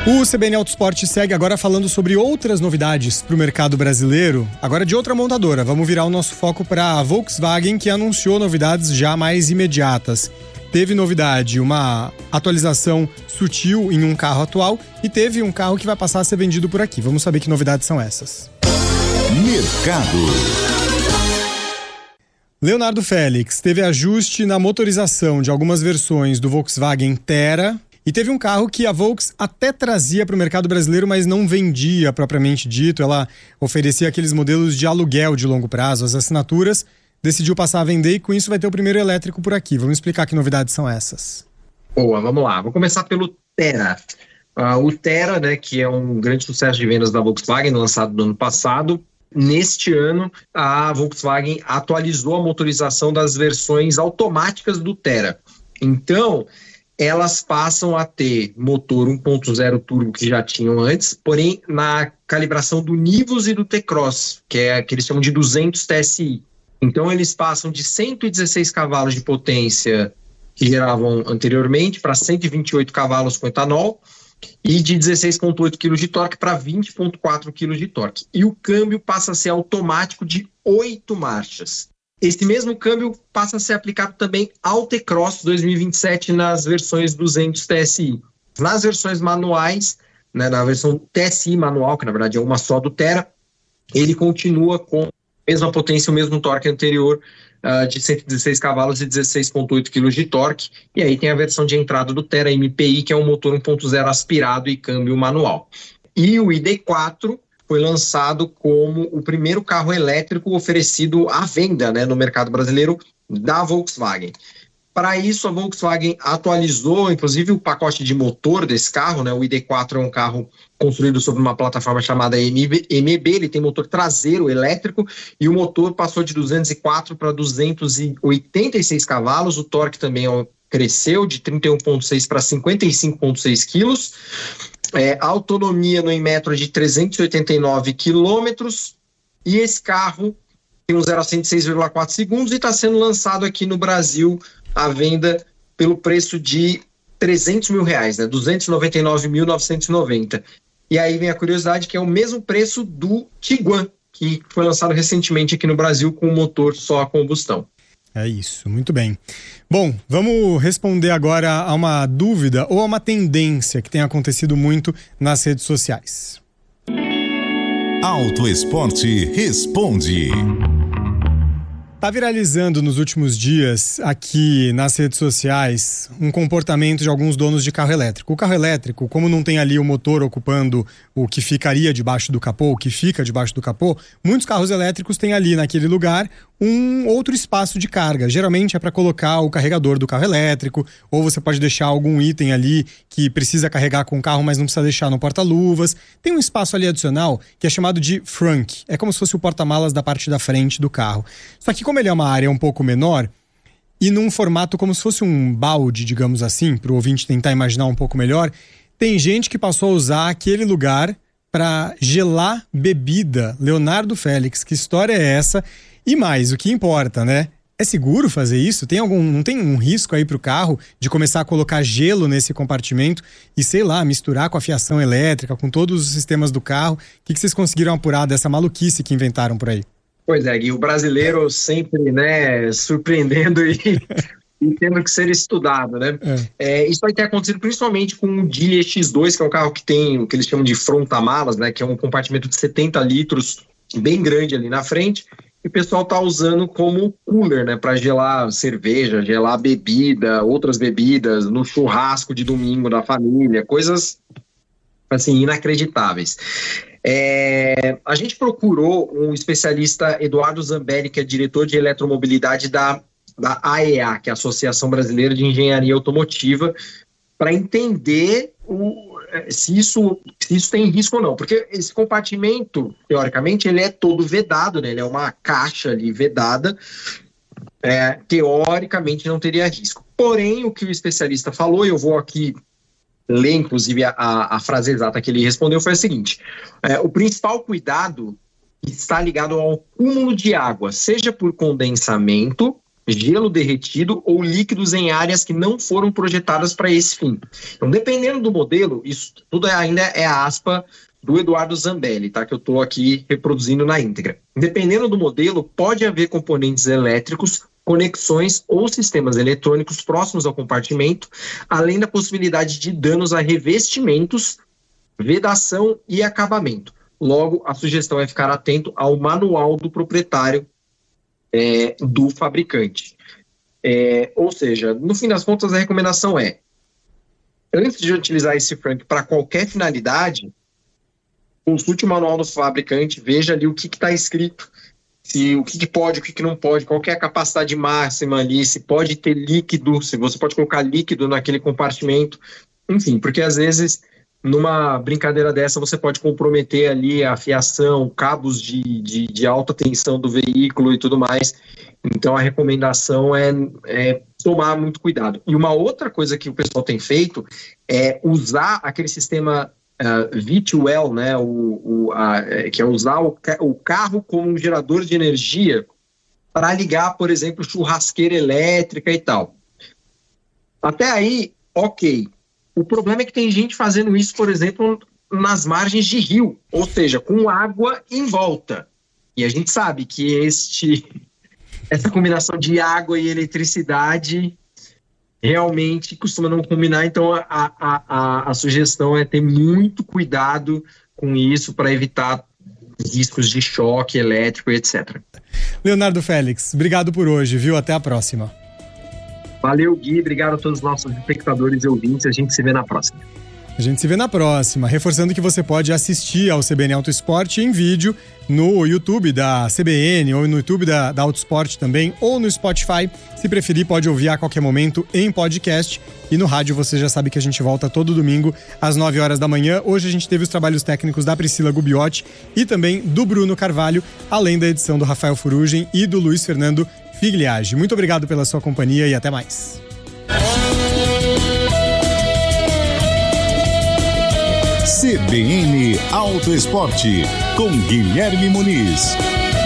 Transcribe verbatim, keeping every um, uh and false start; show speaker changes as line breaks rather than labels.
O C B N Autosport segue agora falando sobre outras novidades para o mercado brasileiro, agora de outra montadora. Vamos virar o nosso foco para a Volkswagen, que anunciou novidades já mais imediatas. Teve novidade, uma atualização sutil em um carro atual e teve um carro que vai passar a ser vendido por aqui. Vamos saber que novidades são essas.
Mercado.
Leonardo Félix, teve ajuste na motorização de algumas versões do Volkswagen Tera. E teve um carro que a Volks até trazia para o mercado brasileiro, mas não vendia propriamente dito. Ela oferecia aqueles modelos de aluguel de longo prazo, as assinaturas. Decidiu passar a vender e com isso vai ter o primeiro elétrico por aqui. Vamos explicar que novidades são essas.
Boa, vamos lá. Vou começar pelo Tera. Uh, o Tera, né, que é um grande sucesso de vendas da Volkswagen, lançado no ano passado. Neste ano, a Volkswagen atualizou a motorização das versões automáticas do Tera. Então, elas passam a ter motor um ponto zero turbo que já tinham antes, porém na calibração do Nivus e do T-Cross, que é que eles chamam de duzentos T S I. Então eles passam de cento e dezesseis cavalos de potência que geravam anteriormente para cento e vinte e oito cavalos com etanol e de dezesseis vírgula oito quilos de torque para vinte vírgula quatro quilos de torque. E o câmbio passa a ser automático de oito marchas. Esse mesmo câmbio passa a ser aplicado também ao T-Cross dois mil e vinte e sete nas versões duzentos T S I. Nas versões manuais, né, na versão T S I manual, que na verdade é uma só do Tera, ele continua com a mesma potência, o mesmo torque anterior uh, de cento e dezesseis cavalos e dezesseis vírgula oito quilos de torque. E aí tem a versão de entrada do Tera M P I, que é um motor um ponto zero aspirado e câmbio manual. E o I D quatro foi lançado como o primeiro carro elétrico oferecido à venda, né, no mercado brasileiro da Volkswagen. Para isso, a Volkswagen atualizou, inclusive, o pacote de motor desse carro, né? O I D quatro é um carro construído sobre uma plataforma chamada M B, ele tem motor traseiro elétrico e o motor passou de duzentos e quatro para duzentos e oitenta e seis cavalos, o torque também cresceu de trinta e um vírgula seis para cinquenta e cinco vírgula seis quilos. É, a autonomia no Inmetro é de trezentos e oitenta e nove quilômetros e esse carro tem um zero a cento e seis vírgula quatro segundos e está sendo lançado aqui no Brasil à venda pelo preço de trezentos mil reais, né? duzentos e noventa e nove mil novecentos e noventa. E aí vem a curiosidade que é o mesmo preço do Tiguan, que foi lançado recentemente aqui no Brasil com um motor só a combustão.
É isso, muito bem. Bom, vamos responder agora a uma dúvida ou a uma tendência que tem acontecido muito nas redes sociais.
Auto Esporte responde.
Tá viralizando nos últimos dias aqui nas redes sociais um comportamento de alguns donos de carro elétrico. O carro elétrico, como não tem ali o motor ocupando o que ficaria debaixo do capô, o que fica debaixo do capô, muitos carros elétricos têm ali naquele lugar um outro espaço de carga. Geralmente é para colocar o carregador do carro elétrico, ou você pode deixar algum item ali que precisa carregar com o carro, mas não precisa deixar no porta-luvas. Tem um espaço ali adicional que é chamado de frunk. É como se fosse o porta-malas da parte da frente do carro. Só que como ele é uma área um pouco menor e num formato como se fosse um balde, digamos assim, para o ouvinte tentar imaginar um pouco melhor, tem gente que passou a usar aquele lugar para gelar bebida. Leonardo Félix, que história é essa? E mais, o que importa, né? É seguro fazer isso? Tem algum, não tem um risco aí para o carro de começar a colocar gelo nesse compartimento e, sei lá, misturar com a fiação elétrica, com todos os sistemas do carro? O que, que vocês conseguiram apurar dessa maluquice que inventaram por aí?
Pois é, Gui, o brasileiro sempre, né, surpreendendo e, e tendo que ser estudado, né? É. É, isso vai ter acontecido principalmente com o Geely X dois, que é um carro que tem o que eles chamam de fronta-malas, né, que é um compartimento de setenta litros, bem grande ali na frente, e o pessoal tá usando como cooler, né, para gelar cerveja, gelar bebida, outras bebidas, no churrasco de domingo da família, coisas, assim, inacreditáveis. É, a gente procurou um especialista, Eduardo Zambelli, que é diretor de eletromobilidade da, da A E A, que é a Associação Brasileira de Engenharia Automotiva, para entender o, se, isso, se isso tem risco ou não. Porque esse compartimento, teoricamente, ele é todo vedado, né? Ele é uma caixa ali vedada, é, teoricamente não teria risco. Porém, o que o especialista falou, e eu vou aqui ler, inclusive, a, a, a frase exata que ele respondeu foi a seguinte: é, o principal cuidado está ligado ao acúmulo de água, seja por condensamento gelo derretido ou líquidos em áreas que não foram projetadas para esse fim. Então, dependendo do modelo, isso tudo ainda é a aspa do Eduardo Zambelli, tá? Que eu estou aqui reproduzindo na íntegra. Dependendo do modelo, pode haver componentes elétricos, conexões ou sistemas eletrônicos próximos ao compartimento, além da possibilidade de danos a revestimentos, vedação e acabamento. Logo, a sugestão é ficar atento ao manual do proprietário é, do fabricante. É, ou seja, no fim das contas, a recomendação é, antes de utilizar esse frank para qualquer finalidade, consulte o manual do fabricante, veja ali o que está escrito, se, o que, que pode, o que, que não pode, qual que é a capacidade máxima ali, se pode ter líquido, se você pode colocar líquido naquele compartimento, enfim, porque às vezes numa brincadeira dessa você pode comprometer ali a fiação, cabos de, de, de alta tensão do veículo e tudo mais. Então a recomendação é, é tomar muito cuidado. E uma outra coisa que o pessoal tem feito é usar aquele sistema uh, V dois L, né, o, o, a, que é usar o, o carro como um gerador de energia para ligar, por exemplo, churrasqueira elétrica e tal. Até aí, ok. O problema é que tem gente fazendo isso, por exemplo, nas margens de rio, ou seja, com água em volta. E a gente sabe que este, essa combinação de água e eletricidade realmente costuma não combinar, então a, a, a, a sugestão é ter muito cuidado com isso para evitar riscos de choque elétrico, etcétera.
Leonardo Félix, obrigado por hoje, viu? Até a próxima.
Valeu, Gui. Obrigado a todos os nossos espectadores e ouvintes. A gente se vê na próxima.
A gente se vê na próxima. Reforçando que você pode assistir ao C B N Auto Esporte em vídeo no YouTube da C B N ou no YouTube da, da Auto Esporte também, ou no Spotify. Se preferir, pode ouvir a qualquer momento em podcast. E no rádio você já sabe que a gente volta todo domingo às nove horas da manhã. Hoje a gente teve os trabalhos técnicos da Priscila Gubiotti e também do Bruno Carvalho, além da edição do Rafael Furugem e do Luiz Fernando Figliage. Muito obrigado pela sua companhia e até mais.
C B N Auto Esporte, com Guilherme Muniz.